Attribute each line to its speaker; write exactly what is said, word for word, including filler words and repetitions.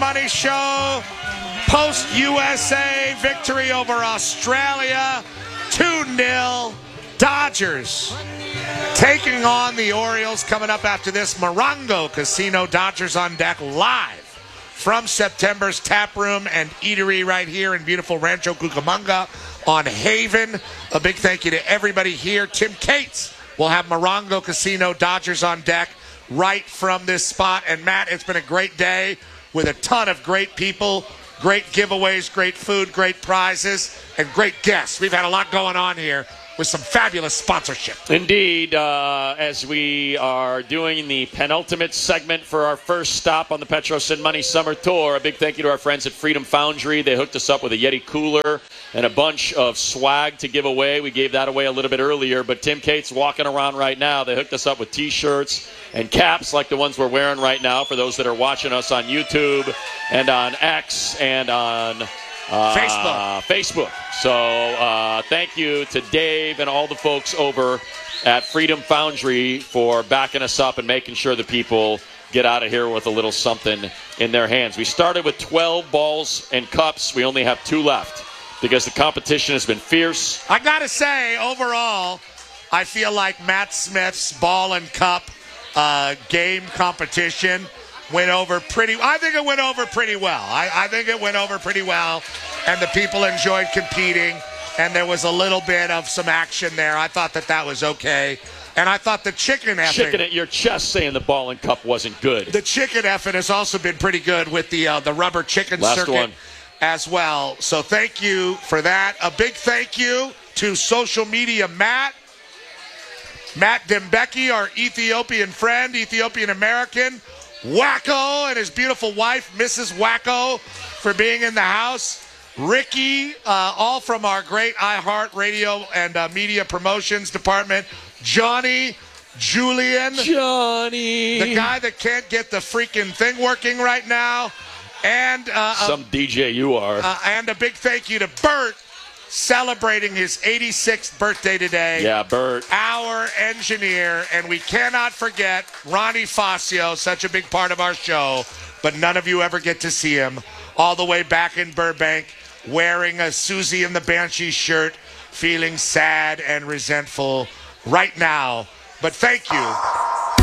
Speaker 1: Money Show. Post-U S A victory over Australia. two nil. Dodgers taking on the Orioles coming up after this. Morongo Casino, Dodgers on deck live from September's Tap Room and Eatery right here in beautiful Rancho Cucamonga on Haven. A big thank you to everybody here. Tim Cates will have Morongo Casino, Dodgers on deck right from this spot. And Matt, it's been a great day with a ton of great people, great giveaways, great food, great prizes, and great guests. We've had a lot going on here with some fabulous sponsorship.
Speaker 2: Indeed, uh, as we are doing the penultimate segment for our first stop on the Petros and Money Summer Tour, a big thank you to our friends at Freedom Foundry. They hooked us up with a Yeti cooler and a bunch of swag to give away. We gave that away a little bit earlier, but Tim Cates walking around right now. They hooked us up with T-shirts and caps like the ones we're wearing right now for those that are watching us on YouTube and on X and on Uh,
Speaker 1: Facebook.
Speaker 2: Facebook. So uh, thank you to Dave and all the folks over at Freedom Foundry for backing us up and making sure the people get out of here with a little something in their hands. We started with twelve balls and cups. We only have two left because the competition has been fierce.
Speaker 1: I got to say, overall, I feel like Matt Smith's ball and cup uh, game competition went over pretty I think it went over pretty well. I, I think it went over pretty well, and the people enjoyed competing, and there was a little bit of some action there. I thought that that was okay. And I thought the chicken effing...
Speaker 2: Chicken at your chest saying the ball and cup wasn't good.
Speaker 1: The chicken effing has also been pretty good with the uh, the rubber chicken
Speaker 2: Last
Speaker 1: circuit
Speaker 2: one.
Speaker 1: as well. So thank you for that. A big thank you to Social Media Matt. Matt Dembeki, our Ethiopian friend, Ethiopian American. Wacko and his beautiful wife, Missus Wacko, for being in the house. Ricky, uh, all from our great iHeart Radio and uh, Media Promotions Department. Johnny, Julian.
Speaker 2: Johnny.
Speaker 1: The guy that can't get the freaking thing working right now. And uh,
Speaker 2: Some D J you are.
Speaker 1: Uh, and a big thank you to Bert, celebrating his eighty-sixth birthday today.
Speaker 2: Yeah, Bert.
Speaker 1: Our engineer, and we cannot forget Ronnie Fascio, such a big part of our show, but none of you ever get to see him, all the way back in Burbank, wearing a Susie and the Banshee shirt, feeling sad and resentful right now. But thank you